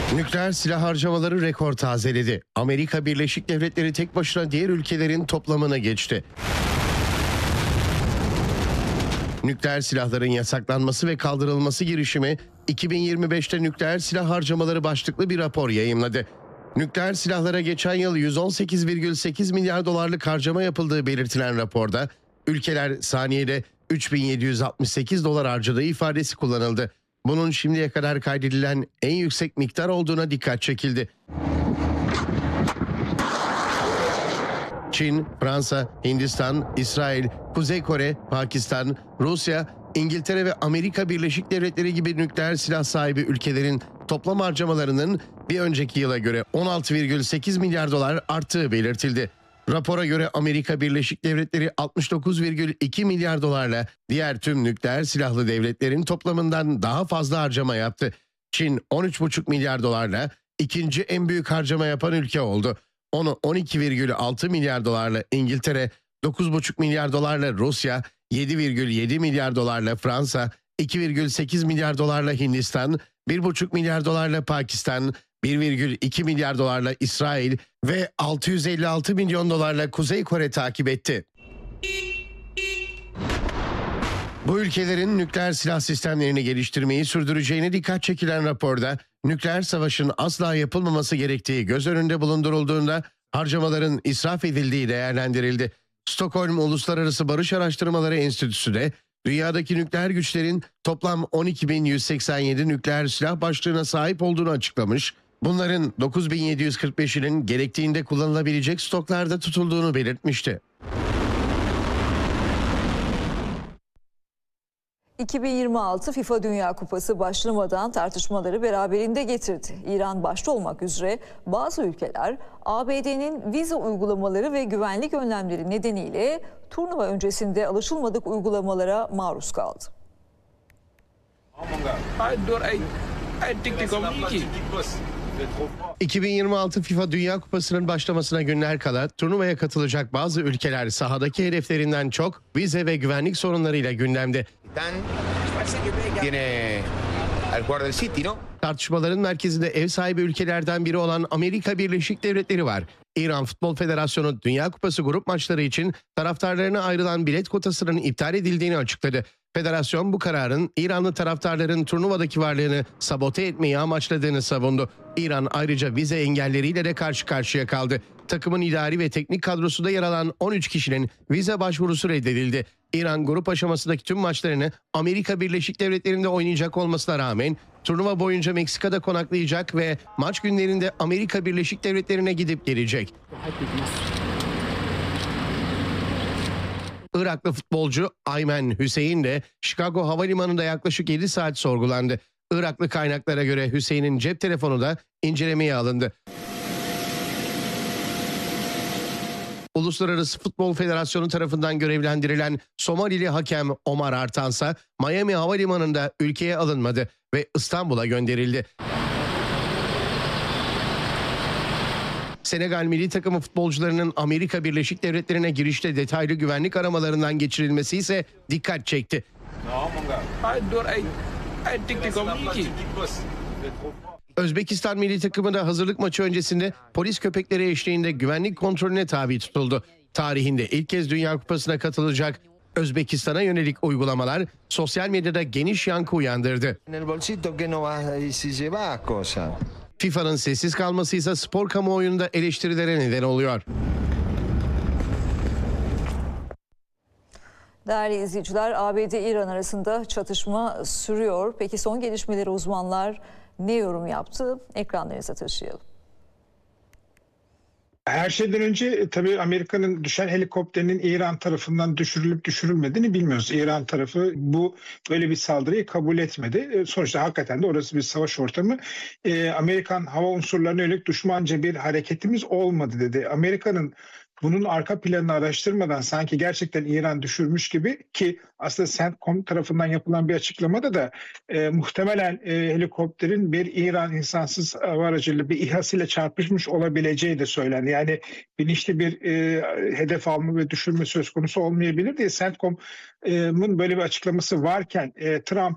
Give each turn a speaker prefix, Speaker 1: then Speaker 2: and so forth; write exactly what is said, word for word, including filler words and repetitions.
Speaker 1: Nükleer silah harcamaları rekor tazeledi. Amerika Birleşik Devletleri tek başına diğer ülkelerin toplamına geçti. Nükleer silahların yasaklanması ve kaldırılması girişimi iki bin yirmi beşte nükleer silah harcamaları başlıklı bir rapor yayımladı. Nükleer silahlara geçen yıl yüz on sekiz virgül sekiz milyar dolarlık harcama yapıldığı belirtilen raporda ülkeler saniyede üç bin yedi yüz altmış sekiz dolar harcadığı ifadesi kullanıldı. Bunun şimdiye kadar kaydedilen en yüksek miktar olduğuna dikkat çekildi. Çin, Fransa, Hindistan, İsrail, Kuzey Kore, Pakistan, Rusya, İngiltere ve Amerika Birleşik Devletleri gibi nükleer silah sahibi ülkelerin toplam harcamalarının bir önceki yıla göre on altı virgül sekiz milyar dolar arttığı belirtildi. Rapora göre Amerika Birleşik Devletleri altmış dokuz virgül iki milyar dolarla diğer tüm nükleer silahlı devletlerin toplamından daha fazla harcama yaptı. Çin on üç virgül beş milyar dolarla ikinci en büyük harcama yapan ülke oldu. Onu on iki virgül altı milyar dolarla İngiltere, dokuz virgül beş milyar dolarla Rusya, yedi virgül yedi milyar dolarla Fransa, iki virgül sekiz milyar dolarla Hindistan, bir virgül beş milyar dolarla Pakistan, bir virgül iki milyar dolarla İsrail ve altı yüz elli altı milyon dolarla Kuzey Kore takip etti. Bu ülkelerin nükleer silah sistemlerini geliştirmeyi sürdüreceğine dikkat çekilen raporda nükleer savaşın asla yapılmaması gerektiği göz önünde bulundurulduğunda harcamaların israf edildiği değerlendirildi. Stockholm Uluslararası Barış Araştırmaları Enstitüsü de dünyadaki nükleer güçlerin toplam on iki bin yüz seksen yedi nükleer silah başlığına sahip olduğunu açıklamış, bunların dokuz bin yedi yüz kırk beşinin gerektiğinde kullanılabilecek stoklarda tutulduğunu belirtmişti.
Speaker 2: iki bin yirmi altı FIFA Dünya Kupası başlamadan tartışmaları beraberinde getirdi. İran başta olmak üzere bazı ülkeler A B D'nin vize uygulamaları ve güvenlik önlemleri nedeniyle turnuva öncesinde alışılmadık uygulamalara maruz kaldı.
Speaker 1: iki bin yirmi altı FIFA Dünya Kupası'nın başlamasına günler kala turnuvaya katılacak bazı ülkeler sahadaki hedeflerinden çok vize ve güvenlik sorunlarıyla gündemde. Tartışmaların merkezinde ev sahibi ülkelerden biri olan Amerika Birleşik Devletleri var. İran Futbol Federasyonu Dünya Kupası grup maçları için taraftarlarına ayrılan bilet kotasının iptal edildiğini açıkladı. Federasyon bu kararın İranlı taraftarların turnuvadaki varlığını sabote etmeyi amaçladığını savundu. İran ayrıca vize engelleriyle de karşı karşıya kaldı. Takımın idari ve teknik kadrosunda yer alan on üç kişinin vize başvurusu reddedildi. İran grup aşamasındaki tüm maçlarını Amerika Birleşik Devletleri'nde oynayacak olmasına rağmen turnuva boyunca Meksika'da konaklayacak ve maç günlerinde Amerika Birleşik Devletleri'ne gidip gelecek. Iraklı futbolcu Aymen Hüseyin de Chicago Havalimanı'nda yaklaşık yedi saat sorgulandı. Iraklı kaynaklara göre Hüseyin'in cep telefonu da incelemeye alındı. Uluslararası Futbol Federasyonu tarafından görevlendirilen Somalili hakem Omar Artansa Miami Havalimanı'nda ülkeye alınmadı ve İstanbul'a gönderildi. Senegal milli takımı futbolcularının Amerika Birleşik Devletleri'ne girişte detaylı güvenlik aramalarından geçirilmesi ise dikkat çekti. Özbekistan milli takımı da hazırlık maçı öncesinde polis köpekleri eşliğinde güvenlik kontrolüne tabi tutuldu. Tarihinde ilk kez Dünya Kupası'na katılacak Özbekistan'a yönelik uygulamalar sosyal medyada geniş yankı uyandırdı. FIFA'nın sessiz kalması ise spor kamuoyunda eleştirilere neden oluyor.
Speaker 2: Değerli izleyiciler, A B D-İran arasında çatışma sürüyor. Peki son gelişmeleri uzmanlar ne yorum yaptı? Ekranlarınıza taşıyalım.
Speaker 3: Her şeyden önce tabii Amerika'nın düşen helikopterinin İran tarafından düşürülüp düşürülmediğini bilmiyoruz. İran tarafı bu böyle bir saldırıyı kabul etmedi. Sonuçta hakikaten de orası bir savaş ortamı. Ee, Amerikan hava unsurlarına yönelik düşmanca bir hareketimiz olmadı dedi. Amerika'nın bunun arka planını araştırmadan sanki gerçekten İran düşürmüş gibi, ki aslında CENTCOM tarafından yapılan bir açıklamada da e, muhtemelen e, helikopterin bir İran insansız hava aracıyla bir İHA'sıyla çarpışmış olabileceği de söylendi. Yani bilinçli bir e, hedef alma ve düşürme söz konusu olmayabilir diye CENTCOM'un böyle bir açıklaması varken e, Trump